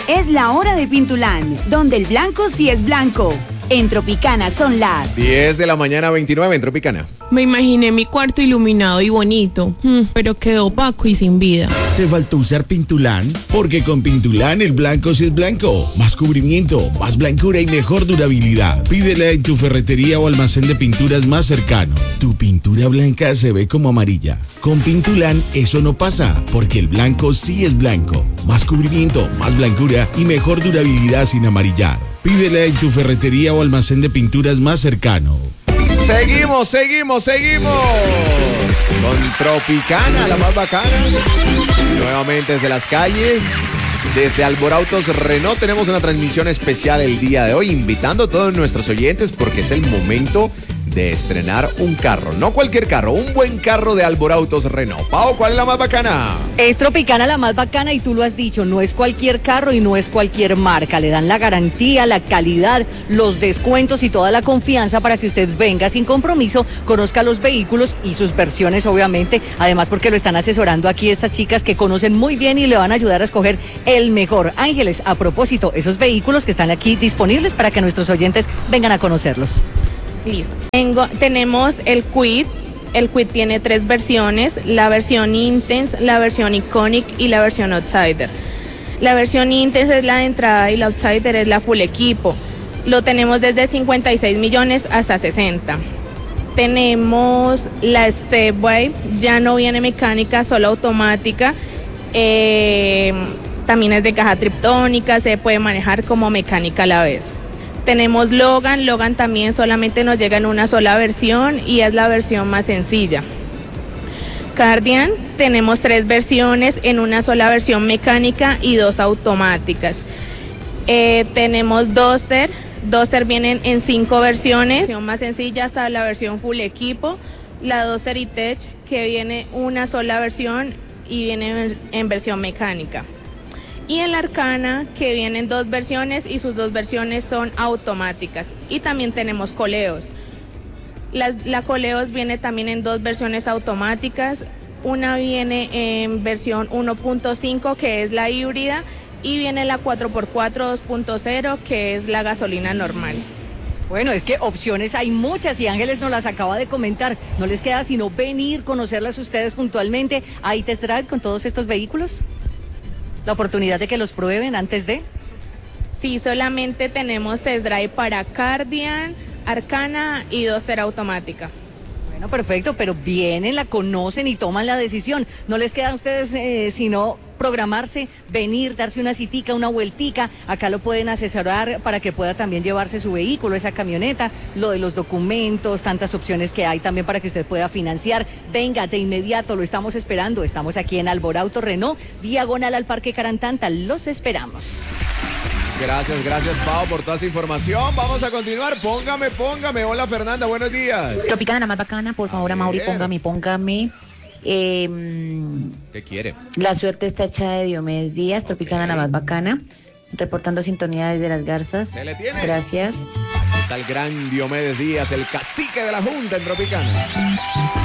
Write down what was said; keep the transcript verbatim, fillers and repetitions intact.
Es la hora de Pintulán, donde el blanco sí es blanco. En Tropicana son las diez de la mañana, veintinueve en Tropicana. Me imaginé mi cuarto iluminado y bonito, pero quedó opaco y sin vida. ¿Te faltó usar Pintulán? Porque con Pintulán el blanco sí es blanco. Más cubrimiento, más blancura y mejor durabilidad. Pídela en tu ferretería o almacén de pinturas más cercano. Tu pintura blanca se ve como amarilla. Con Pintulán eso no pasa, porque el blanco sí es blanco. Más cubrimiento, más blancura y mejor durabilidad sin amarillar. Pídela en tu ferretería o almacén de pinturas más cercano. Seguimos, seguimos, seguimos con Tropicana, la más bacana. Nuevamente desde las calles, desde Alborautos Renault, tenemos una transmisión especial el día de hoy, invitando a todos nuestros oyentes porque es el momento de estrenar un carro. No cualquier carro, un buen carro de Alborautos Renault. Pau, ¿cuál es la más bacana? Es Tropicana la más bacana y tú lo has dicho, no es cualquier carro y no es cualquier marca. Le dan la garantía, la calidad, los descuentos y toda la confianza para que usted venga sin compromiso, conozca los vehículos y sus versiones, obviamente. Además, porque lo están asesorando aquí estas chicas que conocen muy bien y le van a ayudar a escoger el mejor. Ángeles, a propósito, esos vehículos que están aquí disponibles para que nuestros oyentes vengan a conocerlos. Listo. Tengo, tenemos el Kwid. El Kwid tiene tres versiones, la versión Intense, la versión Iconic y la versión Outsider. La versión Intense es la de entrada y la Outsider es la full equipo. Lo tenemos desde cincuenta y seis millones hasta sesenta. Tenemos la Stepway, ya no viene mecánica, solo automática. Eh, también es de caja triptónica, se puede manejar como mecánica a la vez. Tenemos Logan, Logan también solamente nos llega en una sola versión y es la versión más sencilla. Cardian, tenemos tres versiones en una sola versión mecánica y dos automáticas. Eh, tenemos Duster, Duster vienen en cinco versiones, la versión más sencilla hasta la versión full equipo, la Duster E-Tech que viene una sola versión y viene en, en versión mecánica. Y en la Arcana, que vienen dos versiones y sus dos versiones son automáticas. Y también tenemos Coleos. La, la Coleos viene también en dos versiones automáticas. Una viene en versión uno punto cinco, que es la híbrida, y viene la cuatro por cuatro dos punto cero, que es la gasolina normal. Bueno, es que opciones hay muchas y Ángeles nos las acaba de comentar. No les queda sino venir, conocerlas ustedes puntualmente. ¿Hay test drive con todos estos vehículos? ¿La oportunidad de que los prueben antes de? Sí, solamente tenemos test drive para Cardian, Arcana y Duster automática. Bueno, perfecto, pero vienen, la conocen y toman la decisión. No les queda a ustedes eh, sino programarse, venir, darse una citica, una vueltica. Acá lo pueden asesorar para que pueda también llevarse su vehículo, esa camioneta, lo de los documentos, tantas opciones que hay también para que usted pueda financiar. Venga, de inmediato, lo estamos esperando. Estamos aquí en Alborautos Renault, diagonal al Parque Carantanta. Los esperamos. Gracias, gracias, Pau, por toda esa información. Vamos a continuar. Póngame, póngame. Hola, Fernanda, buenos días. Tropicana, la más bacana, por favor, a Mauri, póngame, póngame. Eh, ¿Qué quiere? La suerte está hecha de Diomedes Díaz, Tropicana, la más bacana. Reportando sintonía desde Las Garzas. ¿Se le tiene? Gracias. Está el gran Diomedes Díaz, el cacique de la Junta en Tropicana.